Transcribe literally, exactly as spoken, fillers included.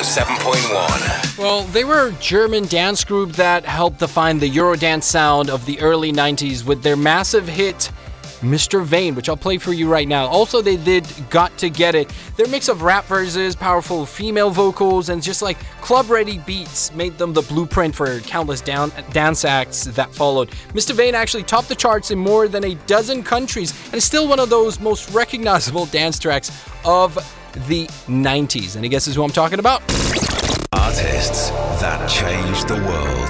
oh seven point one. Well, they were a German dance group that helped define the Eurodance sound of the early nineties with their massive hit Mister Vain, which I'll play for you right now. Also, they did Got to Get It. Their mix of rap verses, powerful female vocals, and just like club-ready beats made them the blueprint for countless down, dance acts that followed. Mister Vain actually topped the charts in more than a dozen countries and is still one of those most recognizable dance tracks of the nineties. Any guesses who I'm talking about? Artists that changed the world.